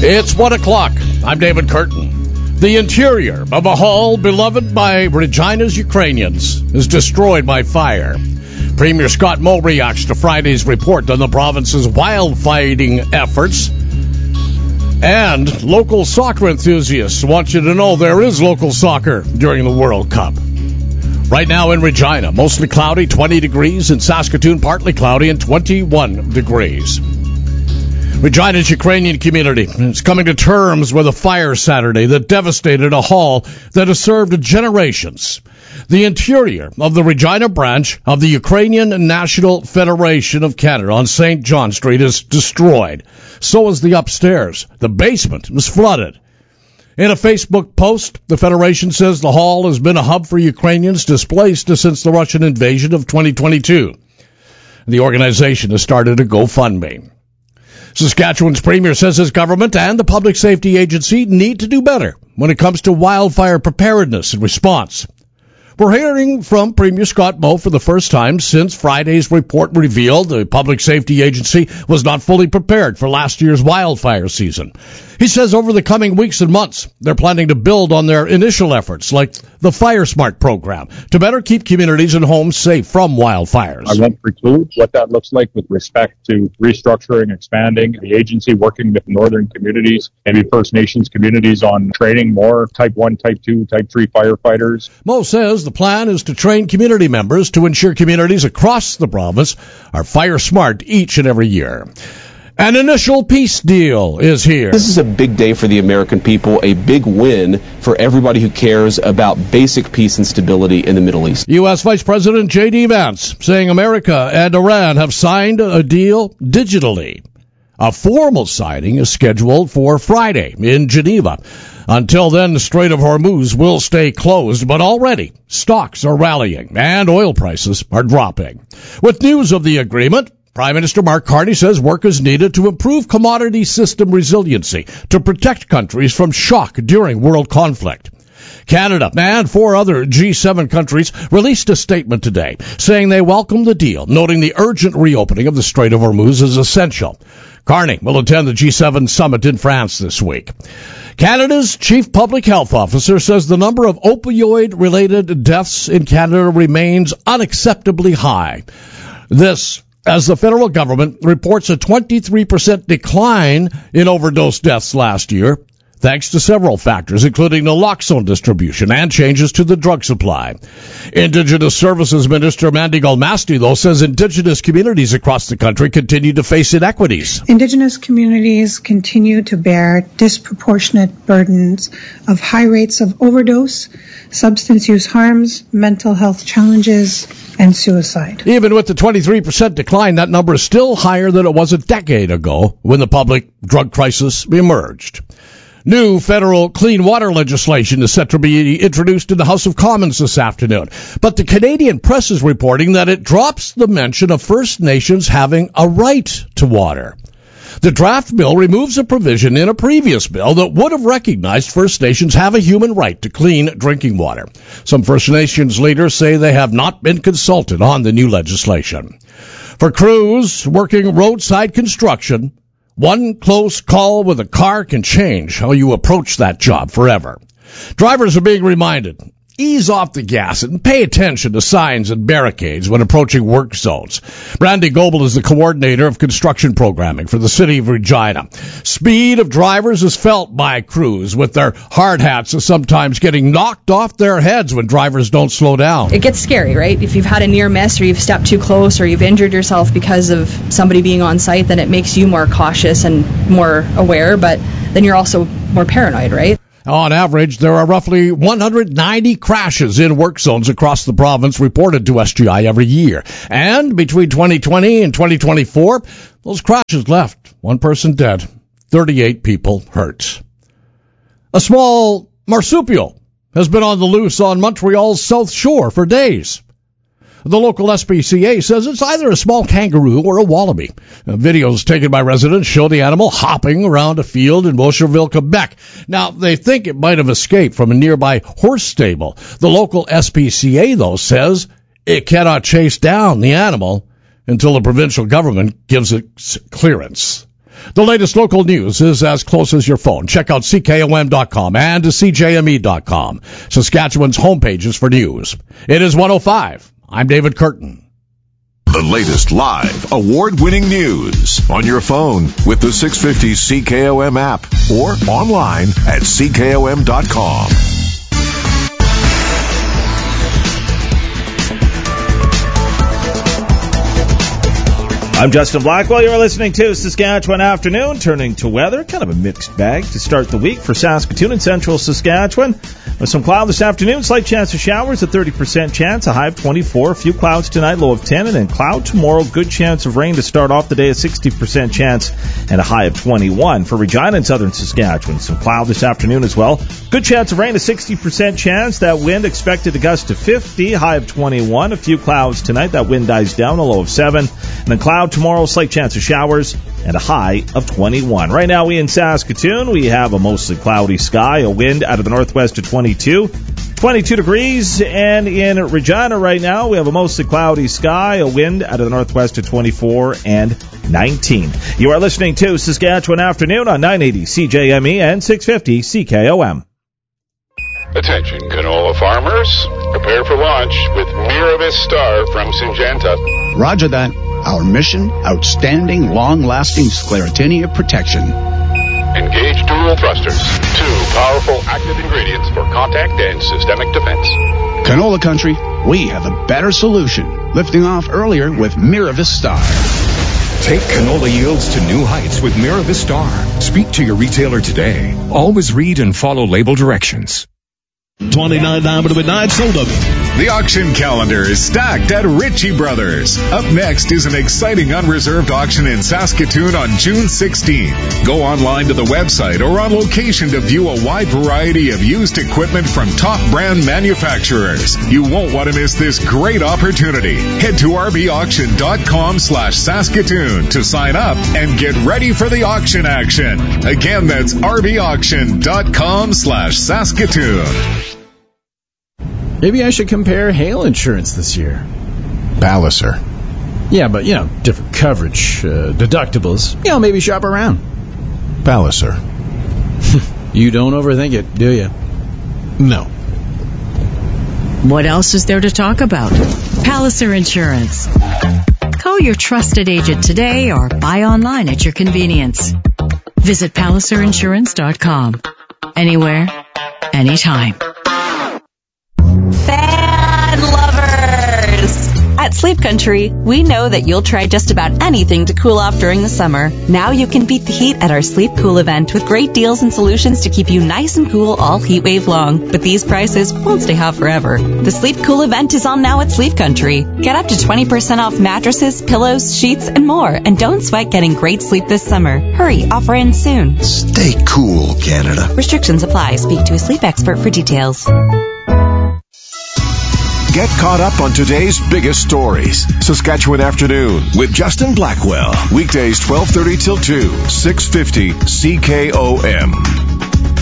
It's 1 o'clock. I'm David Curtin. The interior of a hall beloved by Regina's Ukrainians is destroyed by fire. Premier Scott Moe reacts to Friday's report on the province's wildfighting efforts. And local soccer enthusiasts want you to know there is local soccer during the World Cup. Right now in Regina, mostly cloudy, 20 degrees. In Saskatoon, partly cloudy and 21 degrees. Regina's Ukrainian community is coming to terms with a fire Saturday that devastated a hall that has served generations. The interior of the Regina branch of the Ukrainian National Federation of Canada on St. John Street is destroyed. So is the upstairs. The basement was flooded. In a Facebook post, the Federation says the hall has been a hub for Ukrainians displaced since the Russian invasion of 2022. The organization has started a GoFundMe. Saskatchewan's premier says his government and the Public Safety Agency need to do better when it comes to wildfire preparedness and response. We're hearing from Premier Scott Moe for the first time since Friday's report revealed the Public Safety Agency was not fully prepared for last year's wildfire season. He says over the coming weeks and months, they're planning to build on their initial efforts, like the Fire Smart program, to better keep communities and homes safe from wildfires. I won't preclude what that looks like with respect to restructuring, expanding the agency, working with northern communities, maybe First Nations communities on training more Type 1, Type 2, Type 3 firefighters. Moe says the plan is to train community members to ensure communities across the province are fire smart each and every year. An initial peace deal is here. This is a big day for the American people, a big win for everybody who cares about basic peace and stability in the Middle East. U.S. Vice President J.D. Vance saying America and Iran have signed a deal digitally. A formal signing is scheduled for Friday in Geneva. Until then, the Strait of Hormuz will stay closed, but already stocks are rallying and oil prices are dropping. With news of the agreement, Prime Minister Mark Carney says work is needed to improve commodity system resiliency to protect countries from shock during world conflict. Canada and 4 other G7 countries released a statement today saying they welcome the deal, noting the urgent reopening of the Strait of Hormuz is essential. Carney will attend the G7 summit in France this week. Canada's chief public health officer says the number of opioid-related deaths in Canada remains unacceptably high. This as the federal government reports a 23% decline in overdose deaths last year, thanks to several factors, including naloxone distribution and changes to the drug supply. Indigenous Services Minister Mandy Galmasti, though, says Indigenous communities across the country continue to face inequities. Indigenous communities continue to bear disproportionate burdens of high rates of overdose, substance use harms, mental health challenges, and suicide. Even with the 23% decline, that number is still higher than it was a decade ago when the public drug crisis emerged. New federal clean water legislation is set to be introduced in the House of Commons this afternoon. But the Canadian press is reporting that it drops the mention of First Nations having a right to water. The draft bill removes a provision in a previous bill that would have recognized First Nations have a human right to clean drinking water. Some First Nations leaders say they have not been consulted on the new legislation. For crews working roadside construction, one close call with a car can change how you approach that job forever. Drivers are being reminded, ease off the gas and pay attention to signs and barricades when approaching work zones. Brandy Goebel is the coordinator of construction programming for the city of Regina. Speed of drivers is felt by crews, with their hard hats sometimes getting knocked off their heads when drivers don't slow down. It gets scary, right? If you've had a near miss or you've stepped too close or you've injured yourself because of somebody being on site, then it makes you more cautious and more aware, but then you're also more paranoid, right? On average, there are roughly 190 crashes in work zones across the province reported to SGI every year. And between 2020 and 2024, those crashes left one person dead, 38 people hurt. A small marsupial has been on the loose on Montreal's South Shore for days. The local SPCA says it's either a small kangaroo or a wallaby. Videos taken by residents show the animal hopping around a field in Boucherville, Quebec. Now, they think it might have escaped from a nearby horse stable. The local SPCA, though, says it cannot chase down the animal until the provincial government gives it clearance. The latest local news is as close as your phone. Check out CKOM.com and CJME.com, Saskatchewan's homepages for news. It is 1:05. I'm David Curtin. The latest live, award-winning news on your phone with the 650 CKOM app or online at CKOM.com. I'm Justin Blackwell. You're listening to Saskatchewan Afternoon. Turning to weather, kind of a mixed bag to start the week for Saskatoon and central Saskatchewan. With some cloud this afternoon, slight chance of showers, a 30% chance, a high of 24. A few clouds tonight, low of 10. And then cloud tomorrow, good chance of rain to start off the day, a 60% chance, and a high of 21. For Regina and southern Saskatchewan, some cloud this afternoon as well. Good chance of rain, a 60% chance. That wind expected to gust to 50, high of 21. A few clouds tonight, that wind dies down, a low of 7. And then cloud tomorrow, slight chance of showers, and a high of 21. Right now, we in Saskatoon, we have a mostly cloudy sky, a wind out of the northwest to 22 degrees. And in Regina right now, we have a mostly cloudy sky, a wind out of the northwest to 24 and 19. You are listening to Saskatchewan Afternoon on 980 CJME and 650 CKOM. Attention, canola farmers. Prepare for launch with Miravis Star from Syngenta. Roger that. Our mission, outstanding, long-lasting sclerotinia protection. Engage dual thrusters. 2 powerful active ingredients for contact and systemic defense. Canola country, we have a better solution. Lifting off earlier with Miravis Star. Take canola yields to new heights with Miravis Star. Speak to your retailer today. Always read and follow label directions. 29 diamond midnight sold up. The auction calendar is stacked at Ritchie Brothers. Up next is an exciting unreserved auction in Saskatoon on June 16th. Go online to the website or on location to view a wide variety of used equipment from top brand manufacturers. You won't want to miss this great opportunity. Head to rbauction.com/Saskatoon to sign up and get ready for the auction action. Again, that's rbauction.com/Saskatoon. Maybe I should compare hail insurance this year. Palliser. Yeah, but, different coverage, deductibles. Maybe shop around. Palliser. You don't overthink it, do you? No. What else is there to talk about? Palliser Insurance. Call your trusted agent today or buy online at your convenience. Visit PalliserInsurance.com. Anywhere, anytime. Fan lovers! At Sleep Country, we know that you'll try just about anything to cool off during the summer. Now you can beat the heat at our Sleep Cool event with great deals and solutions to keep you nice and cool all heat wave long. But these prices won't stay hot forever. The Sleep Cool event is on now at Sleep Country. Get up to 20% off mattresses, pillows, sheets, and more. And don't sweat getting great sleep this summer. Hurry, offer ends soon. Stay cool, Canada. Restrictions apply. Speak to a sleep expert for details. Get caught up on today's biggest stories. Saskatchewan Afternoon with Justin Blackwell. Weekdays 12:30 till 2, 650 CKOM.